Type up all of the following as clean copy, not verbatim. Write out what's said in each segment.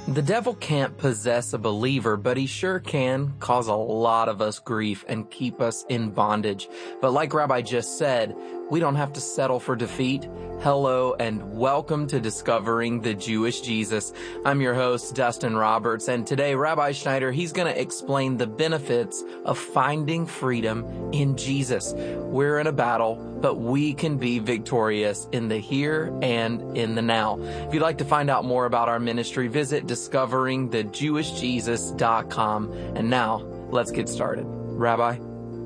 The devil can't possess a believer, but he sure can cause a lot of us grief and keep us in bondage. But like Rabbi just said, we don't have to settle for defeat. Hello and welcome to Discovering the Jewish Jesus. I'm your host, Dustin Roberts, and today Rabbi Schneider, he's going to explain the benefits of finding freedom in Jesus. We're in a battle, but we can be victorious in the here and in the now. If you'd like to find out more about our ministry, visit discoveringthejewishjesus.com. And now, let's get started. Rabbi?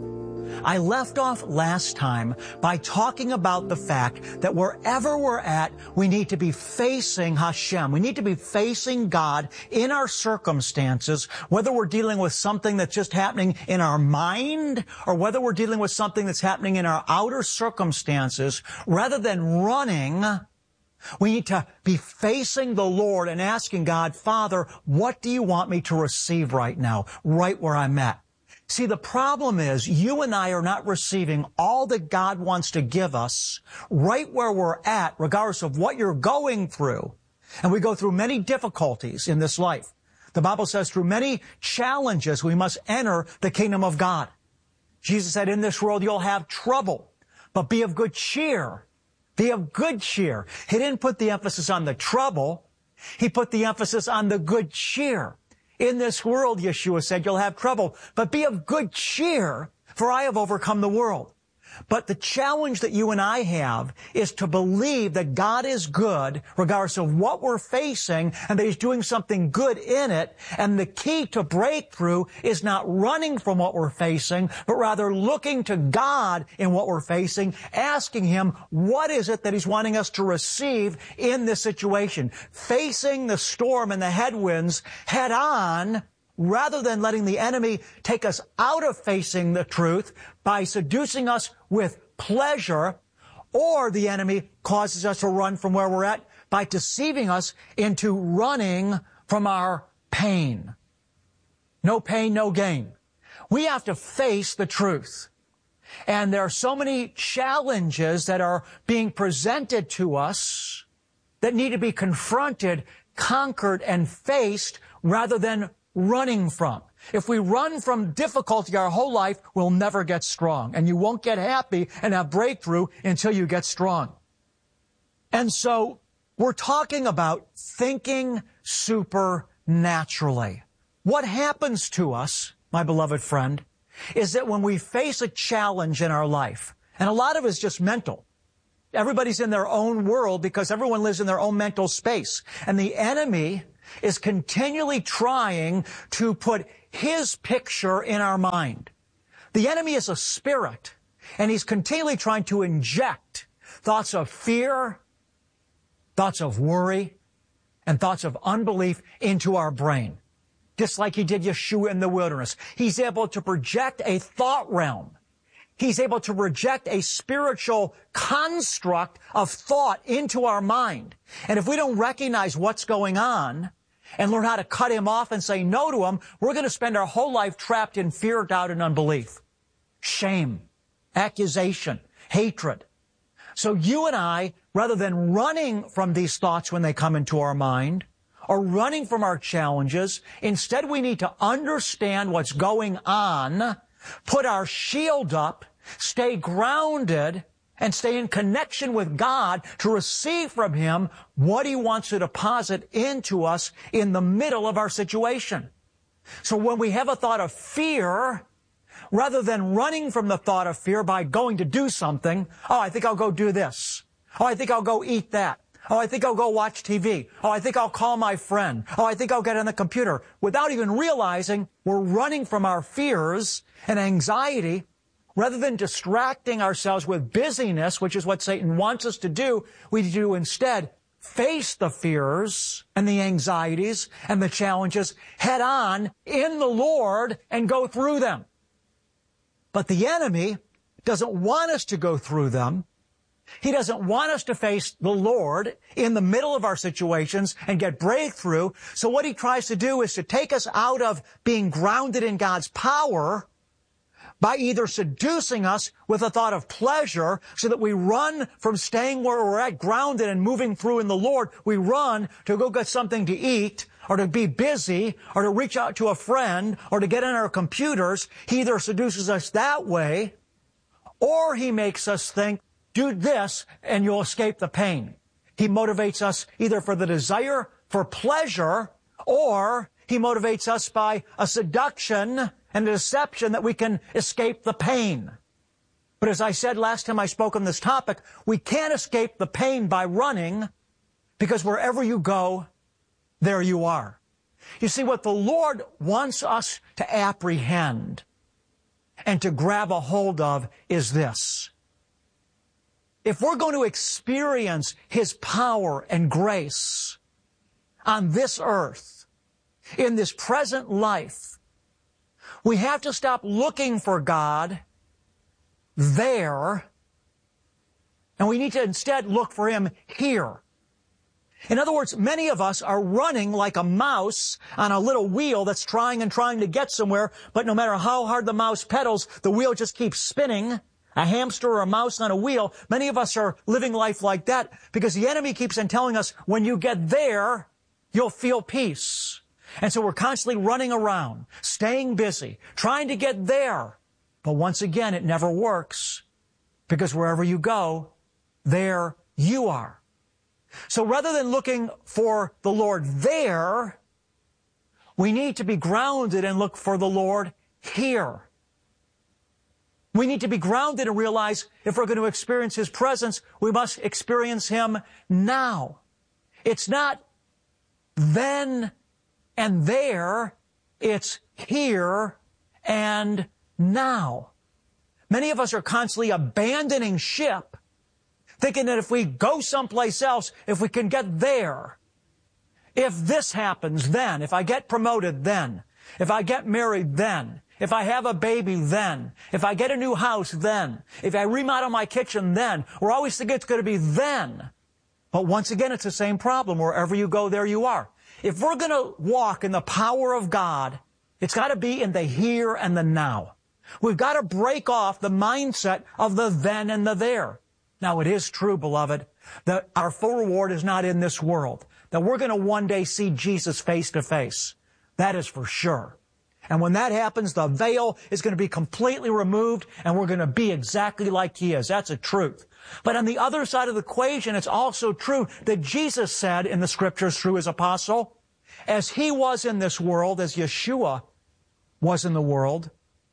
I left off last time by talking about the fact that wherever we're at, we need to be facing Hashem. We need to be facing God in our circumstances, whether we're dealing with something that's just happening in our mind or whether we're dealing with something that's happening in our outer circumstances. Rather than running, we need to be facing the Lord and asking God, Father, what do you want me to receive right now, right where I'm at? See, the problem is you and I are not receiving all that God wants to give us right where we're at, regardless of what you're going through. And we go through many difficulties in this life. The Bible says through many challenges, we must enter the kingdom of God. Jesus said, in this world, you'll have trouble, but be of good cheer. Be of good cheer. He didn't put the emphasis on the trouble. He put the emphasis on the good cheer. In this world, Yeshua said, you'll have trouble, but be of good cheer, for I have overcome the world. But the challenge that you and I have is to believe that God is good, regardless of what we're facing, and that He's doing something good in it. And the key to breakthrough is not running from what we're facing, but rather looking to God in what we're facing, asking Him, what is it that He's wanting us to receive in this situation? Facing the storm and the headwinds head on, rather than letting the enemy take us out of facing the truth by seducing us with pleasure, or the enemy causes us to run from where we're at by deceiving us into running from our pain. No pain, no gain. We have to face the truth. And there are so many challenges that are being presented to us that need to be confronted, conquered, and faced rather than running from. If we run from difficulty our whole life, we'll never get strong. And you won't get happy and have breakthrough until you get strong. And so we're talking about thinking supernaturally. What happens to us, my beloved friend, is that when we face a challenge in our life, and a lot of it is just mental. Everybody's in their own world because everyone lives in their own mental space. And the enemy is continually trying to put his picture in our mind. The enemy is a spirit, and he's continually trying to inject thoughts of fear, thoughts of worry, and thoughts of unbelief into our brain. Just like he did Yeshua in the wilderness. He's able to project a thought realm. He's able to project a spiritual construct of thought into our mind. And if we don't recognize what's going on and learn how to cut him off and say no to him, we're going to spend our whole life trapped in fear, doubt, and unbelief. Shame, accusation, hatred. So you and I, rather than running from these thoughts when they come into our mind, or running from our challenges, instead we need to understand what's going on, put our shield up, stay grounded, and stay in connection with God to receive from Him what He wants to deposit into us in the middle of our situation. So when we have a thought of fear, rather than running from the thought of fear by going to do something, oh, I think I'll go do this. Oh, I think I'll go eat that. Oh, I think I'll go watch TV. Oh, I think I'll call my friend. Oh, I think I'll get on the computer. Without even realizing we're running from our fears and anxiety, rather than distracting ourselves with busyness, which is what Satan wants us to do, we do instead face the fears and the anxieties and the challenges head on in the Lord and go through them. But the enemy doesn't want us to go through them. He doesn't want us to face the Lord in the middle of our situations and get breakthrough. So what he tries to do is to take us out of being grounded in God's power by either seducing us with a thought of pleasure so that we run from staying where we're at, grounded and moving through in the Lord. We run to go get something to eat or to be busy or to reach out to a friend or to get on our computers. He either seduces us that way or he makes us think, do this and you'll escape the pain. He motivates us either for the desire for pleasure or he motivates us by a seduction and a deception that we can escape the pain. But as I said last time I spoke on this topic, we can't escape the pain by running because wherever you go, there you are. You see, what the Lord wants us to apprehend and to grab a hold of is this. If we're going to experience His power and grace on this earth, in this present life, we have to stop looking for God there, and we need to instead look for Him here. In other words, many of us are running like a mouse on a little wheel that's trying to get somewhere, but no matter how hard the mouse pedals, the wheel just keeps spinning. A hamster or a mouse on a wheel. Many of us are living life like that because the enemy keeps on telling us, when you get there, you'll feel peace. And so we're constantly running around, staying busy, trying to get there. But once again, it never works because wherever you go, there you are. So rather than looking for the Lord there, we need to be grounded and look for the Lord here. We need to be grounded and realize if we're going to experience His presence, we must experience Him now. It's not then and there, it's here and now. Many of us are constantly abandoning ship, thinking that if we go someplace else, if we can get there, if this happens, then, if I get promoted, then, if I get married, then, if I have a baby, then, if I get a new house, then, if I remodel my kitchen, then, we're always thinking it's going to be then. But once again, it's the same problem. Wherever you go, there you are. If we're going to walk in the power of God, it's got to be in the here and the now. We've got to break off the mindset of the then and the there. Now, it is true, beloved, that our full reward is not in this world, that we're going to one day see Jesus face to face. That is for sure. And when that happens, the veil is going to be completely removed and we're going to be exactly like He is. That's a truth. But on the other side of the equation, it's also true that Jesus said in the Scriptures through His apostle, as He was in this world, as Yeshua was in the world,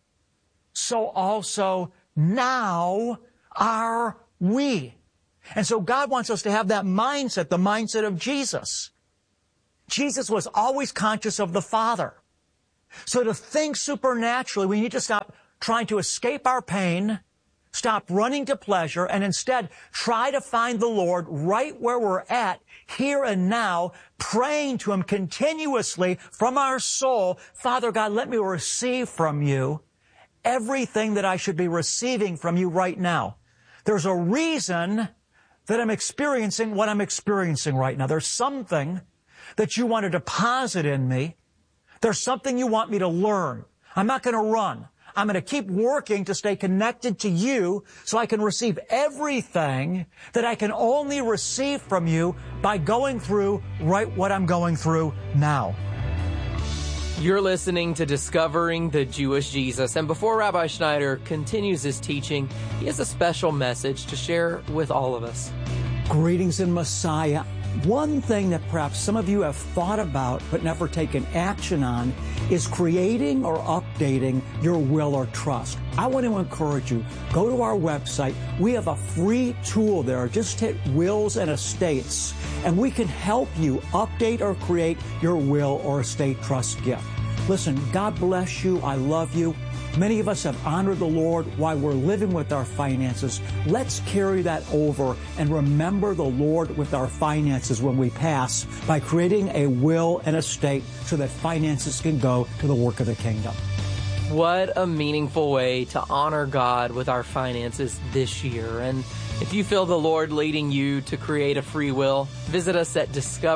so also now are we. And so God wants us to have that mindset, the mindset of Jesus. Jesus was always conscious of the Father. So to think supernaturally, we need to stop trying to escape our pain, stop running to pleasure, and instead try to find the Lord right where we're at, here and now, praying to Him continuously from our soul. Father God, let me receive from You everything that I should be receiving from You right now. There's a reason that I'm experiencing what I'm experiencing right now. There's something that You want to deposit in me. There's something You want me to learn. I'm not going to run. I'm going to keep working to stay connected to You so I can receive everything that I can only receive from You by going through right what I'm going through now. You're listening to Discovering the Jewish Jesus. And before Rabbi Schneider continues his teaching, he has a special message to share with all of us. Greetings in Messiah. One thing that perhaps some of you have thought about but never taken action on is creating or updating your will or trust. I want to encourage you, go to our website. We have a free tool there. Just hit Wills and Estates, and we can help you update or create your will or estate trust gift. Listen, God bless you. I love you. Many of us have honored the Lord while we're living with our finances. Let's carry that over and remember the Lord with our finances when we pass by creating a will and estate so that finances can go to the work of the kingdom. What a meaningful way to honor God with our finances this year. And If you feel the Lord leading you to create a free will, visit us at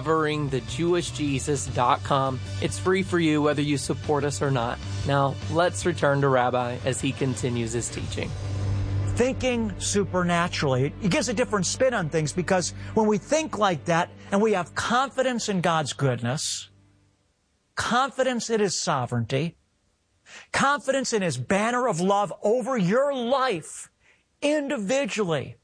discoveringthejewishjesus.com. It's free for you whether you support us or not. Now, let's return to Rabbi as he continues his teaching. Thinking supernaturally, it gives a different spin on things, because when we think like that and we have confidence in God's goodness, confidence in His sovereignty, confidence in His banner of love over your life individually,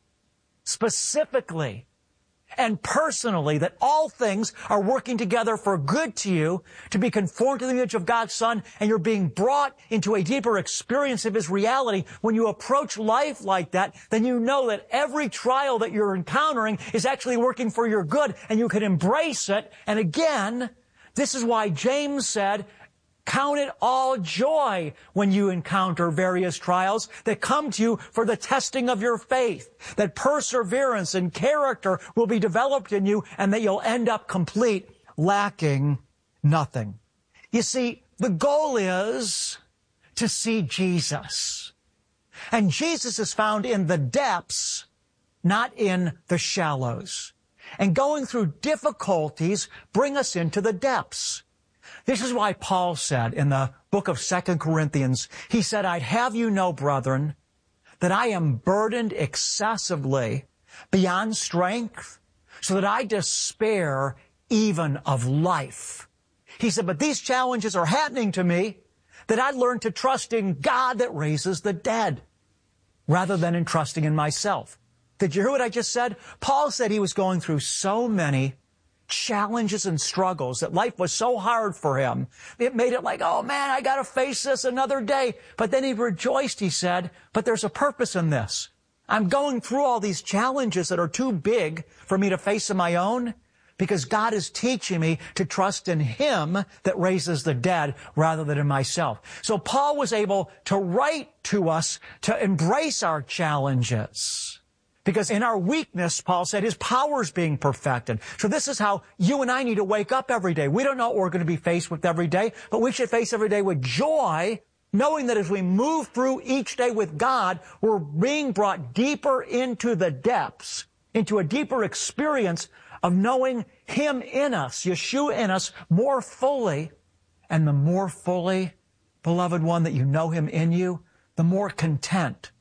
specifically, and personally, that all things are working together for good to you, to be conformed to the image of God's Son, and you're being brought into a deeper experience of His reality. When you approach life like that, then you know that every trial that you're encountering is actually working for your good, and you can embrace it. And again, this is why James said, count it all joy when you encounter various trials that come to you for the testing of your faith, that perseverance and character will be developed in you, and that you'll end up complete, lacking nothing. You see, the goal is to see Jesus. And Jesus is found in the depths, not in the shallows. And going through difficulties bring us into the depths. This is why Paul said in the book of 2 Corinthians, he said, I'd have you know, brethren, that I am burdened excessively beyond strength, so that I despair even of life. He said, but these challenges are happening to me that I learned to trust in God that raises the dead, rather than in trusting in myself. Did you hear what I just said? Paul said he was going through so many challenges and struggles, that life was so hard for him. It made it like, oh man, I got to face this another day. But then he rejoiced, he said, but there's a purpose in this. I'm going through all these challenges that are too big for me to face on my own, because God is teaching me to trust in Him that raises the dead rather than in myself. So Paul was able to write to us to embrace our challenges. Because in our weakness, Paul said, His power is being perfected. So this is how you and I need to wake up every day. We don't know what we're going to be faced with every day, but we should face every day with joy, knowing that as we move through each day with God, we're being brought deeper into the depths, into a deeper experience of knowing Him in us, Yeshua in us, more fully. And the more fully, beloved one, that you know Him in you, the more content,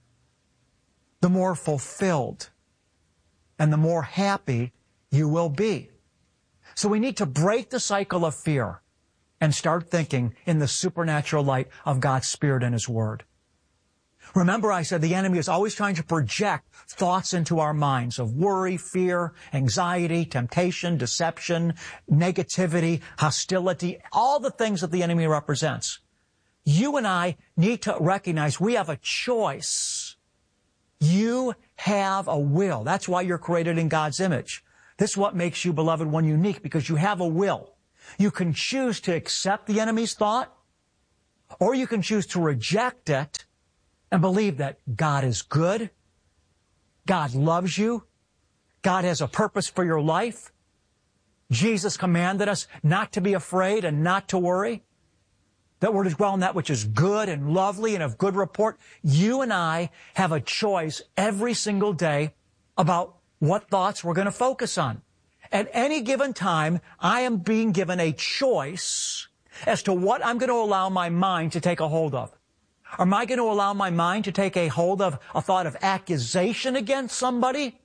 the more fulfilled, and the more happy you will be. So we need to break the cycle of fear and start thinking in the supernatural light of God's Spirit and His Word. Remember, I said the enemy is always trying to project thoughts into our minds of worry, fear, anxiety, temptation, deception, negativity, hostility, all the things that the enemy represents. You and I need to recognize we have a choice. You have a will. That's why you're created in God's image. This is what makes you, beloved one, unique, because you have a will. You can choose to accept the enemy's thought, or you can choose to reject it and believe that God is good, God loves you, God has a purpose for your life. Jesus commanded us not to be afraid and not to worry, that we're to dwell on that which is good and lovely and of good report. You and I have a choice every single day about what thoughts we're going to focus on. At any given time, I am being given a choice as to what I'm going to allow my mind to take a hold of. Am I going to allow my mind to take a hold of a thought of accusation against somebody?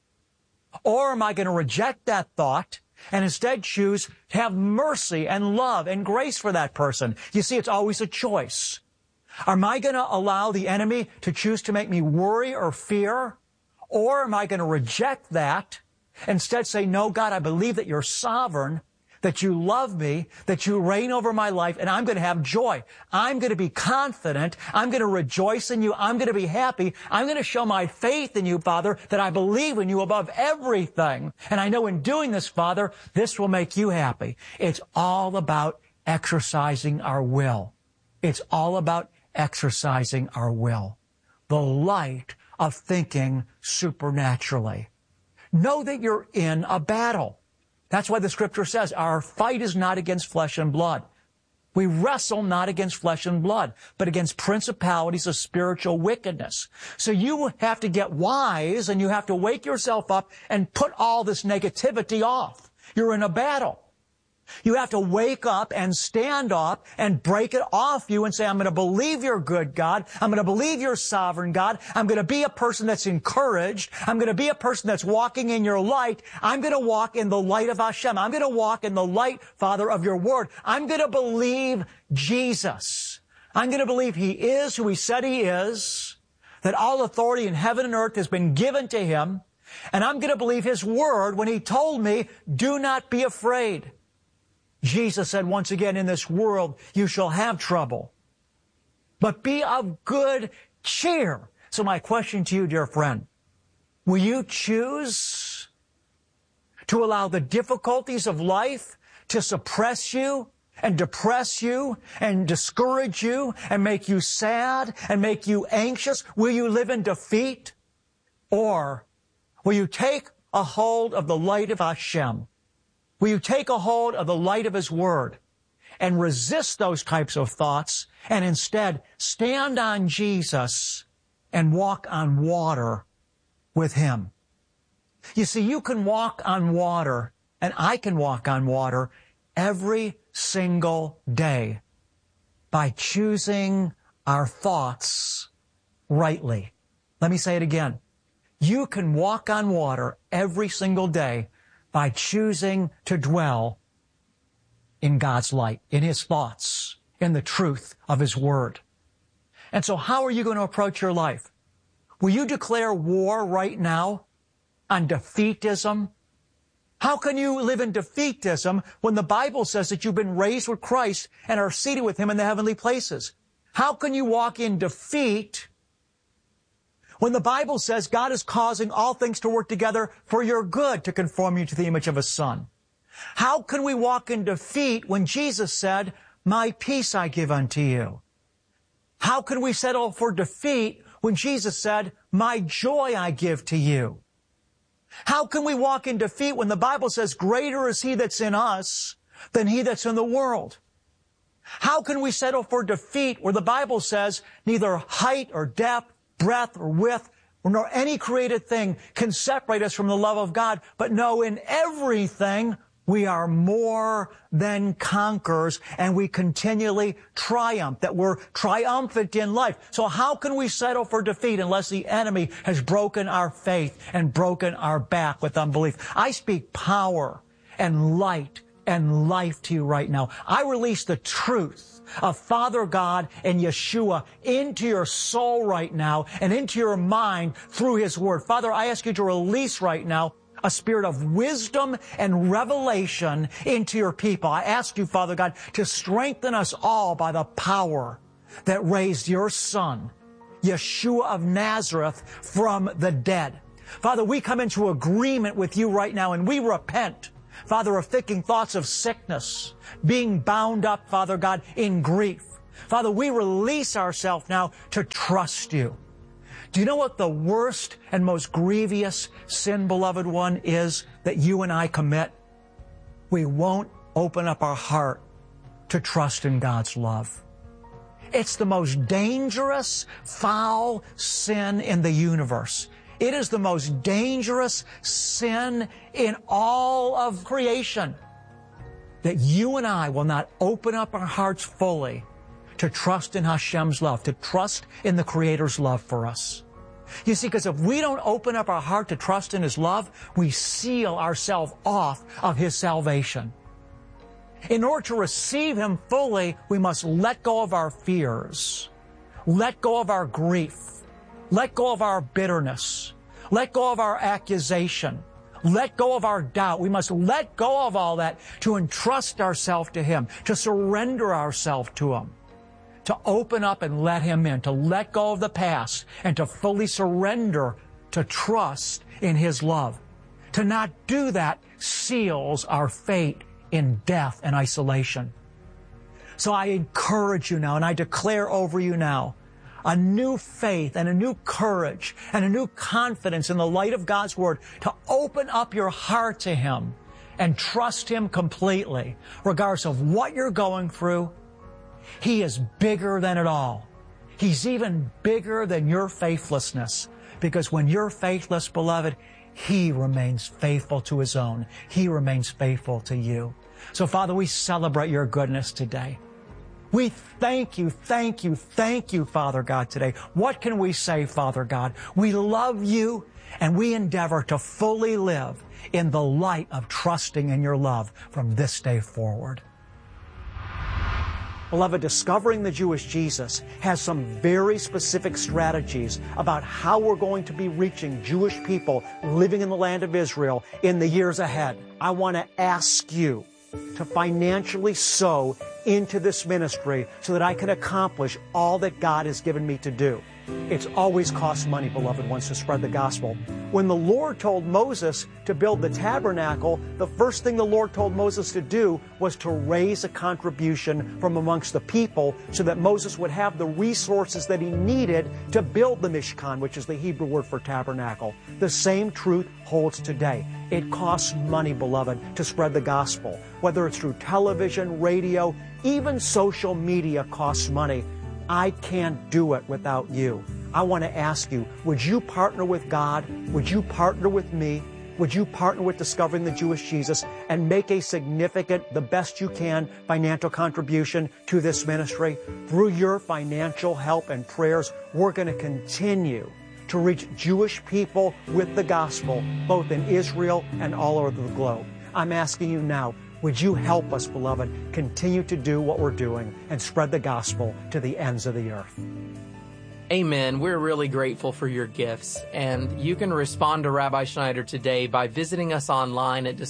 Or am I going to reject that thought and instead choose to have mercy and love and grace for that person? You see, it's always a choice. Am I going to allow the enemy to choose to make me worry or fear? Or am I going to reject that, instead say, no, God, I believe that You're sovereign, that You love me, that You reign over my life, and I'm going to have joy. I'm going to be confident. I'm going to rejoice in You. I'm going to be happy. I'm going to show my faith in You, Father, that I believe in You above everything. And I know in doing this, Father, this will make You happy. It's all about exercising our will. It's all about exercising our will. The light of thinking supernaturally. Know that you're in a battle. That's why the Scripture says our fight is not against flesh and blood. We wrestle not against flesh and blood, but against principalities of spiritual wickedness. So you have to get wise and you have to wake yourself up and put all this negativity off. You're in a battle. You have to wake up and stand up and break it off you and say, I'm going to believe you're good, God. I'm going to believe you're sovereign, God. I'm going to be a person that's encouraged. I'm going to be a person that's walking in your light. I'm going to walk in the light of Hashem. I'm going to walk in the light, Father, of your word. I'm going to believe Jesus. I'm going to believe he is who he said he is, that all authority in heaven and earth has been given to him. And I'm going to believe his word when he told me, do not be afraid. Jesus said once again, in this world you shall have trouble, but be of good cheer. So my question to you, dear friend, will you choose to allow the difficulties of life to suppress you and depress you and discourage you and make you sad and make you anxious? Will you live in defeat? Or will you take a hold of the light of Hashem? Will you take a hold of the light of his word and resist those types of thoughts and instead stand on Jesus and walk on water with him? You see, you can walk on water and I can walk on water every single day by choosing our thoughts rightly. Let me say it again. You can walk on water every single day by choosing to dwell in God's light, in his thoughts, in the truth of his word. And so how are you going to approach your life? Will you declare war right now on defeatism? How can you live in defeatism when the Bible says that you've been raised with Christ and are seated with him in the heavenly places? How can you walk in defeat when the Bible says God is causing all things to work together for your good to conform you to the image of his Son? How can we walk in defeat when Jesus said, my peace I give unto you? How can we settle for defeat when Jesus said, my joy I give to you? How can we walk in defeat when the Bible says, greater is he that's in us than he that's in the world? How can we settle for defeat where the Bible says neither height or depth, breadth or width, nor any created thing can separate us from the love of God? But no, in everything we are more than conquerors, and we continually triumph, that we're triumphant in life. So how can we settle for defeat unless the enemy has broken our faith and broken our back with unbelief? I speak power and light and life to you right now. I release the truth of Father God and Yeshua into your soul right now and into your mind through his word. Father, I ask you to release right now a spirit of wisdom and revelation into your people. I ask you, Father God, to strengthen us all by the power that raised your Son, Yeshua of Nazareth, from the dead. Father, we come into agreement with you right now and we repent, Father, of thinking thoughts of sickness, being bound up, Father God, in grief. Father, we release ourselves now to trust you. Do you know what the worst and most grievous sin, beloved one, is that you and I commit? We won't open up our heart to trust in God's love. It's the most dangerous, foul sin in the universe. It is the most dangerous sin in all of creation, that you and I will not open up our hearts fully to trust in Hashem's love, to trust in the Creator's love for us. You see, because if we don't open up our heart to trust in his love, we seal ourselves off of his salvation. In order to receive him fully, we must let go of our fears, let go of our grief, let go of our bitterness, let go of our accusation, let go of our doubt. We must let go of all that to entrust ourselves to him, to surrender ourselves to him, to open up and let him in, to let go of the past and to fully surrender to trust in his love. To not do that seals our fate in death and isolation. So I encourage you now and I declare over you now a new faith and a new courage and a new confidence in the light of God's word to open up your heart to him and trust him completely, regardless of what you're going through, He is bigger than it all. He's even bigger than your faithlessness, because when you're faithless, beloved, He remains faithful to His own. He remains faithful to you. So, Father, we celebrate your goodness today. We thank you, Father God, today. What can we say, Father God? We love you, and we endeavor to fully live in the light of trusting in your love from this day forward. Beloved, Discovering the Jewish Jesus has some very specific strategies about how we're going to be reaching Jewish people living in the land of Israel in the years ahead. I want to ask you to financially sow into this ministry so that I can accomplish all that God has given me to do. It's always cost money, beloved ones, to spread the gospel. When the Lord told Moses to build the tabernacle, the first thing the Lord told Moses to do was to raise a contribution from amongst the people so that Moses would have the resources that he needed to build the Mishkan, which is the Hebrew word for tabernacle. The same truth holds today. It costs money, beloved, to spread the gospel. Whether it's through television, radio, even social media costs money. I can't do it without you. I want to ask you, would you partner with God? Would you partner with me? Would you partner with Discovering the Jewish Jesus and make a significant, the best you can, financial contribution to this ministry? Through your financial help and prayers, we're going to continue to reach Jewish people with the gospel, both in Israel and all over the globe. I'm asking you now, would you help us, beloved, continue to do what we're doing and spread the gospel to the ends of the earth? Amen. We're really grateful for your gifts, and you can respond to Rabbi Schneider today by visiting us online at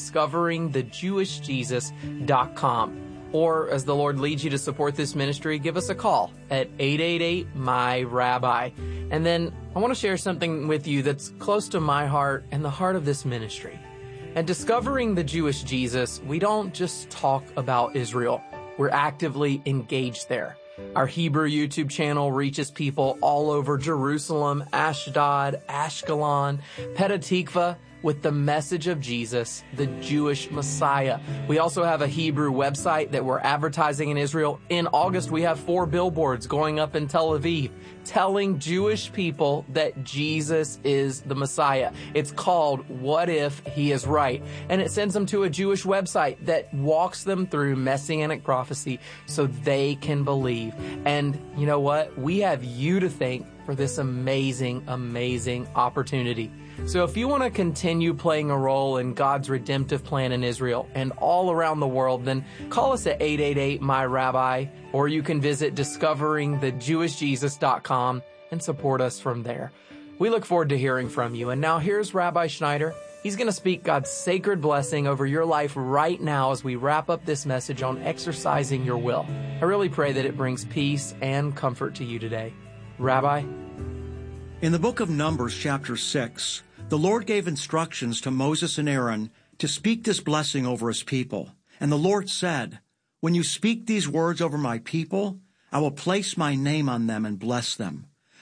discoveringthejewishjesus.com. Or, as the Lord leads you to support this ministry, give us a call at 888-MY-RABBI. And then I want to share something with you that's close to my heart and the heart of this ministry. At Discovering the Jewish Jesus, we don't just talk about Israel. We're actively engaged there. Our Hebrew YouTube channel reaches people all over Jerusalem, Ashdod, Ashkelon, Petah Tikva, with the message of Jesus, the Jewish Messiah. We also have a Hebrew website that we're advertising in Israel. In August, we have 4 billboards going up in Tel Aviv telling Jewish people that Jesus is the Messiah. It's called What If He Is Right? And it sends them to a Jewish website that walks them through Messianic prophecy so they can believe. And you know what? We have you to thank for this amazing, amazing opportunity. So if you want to continue playing a role in God's redemptive plan in Israel and all around the world, then call us at 888-MY-RABBI, or you can visit discoveringthejewishjesus.com and support us from there. We look forward to hearing from you. And now here's Rabbi Schneider. He's going to speak God's sacred blessing over your life right now as we wrap up this message on exercising your will. I really pray that it brings peace and comfort to you today. Rabbi? In the book of Numbers, chapter 6, the Lord gave instructions to Moses and Aaron to speak this blessing over his people. And the Lord said, "When you speak these words over my people, I will place my name on them and bless them.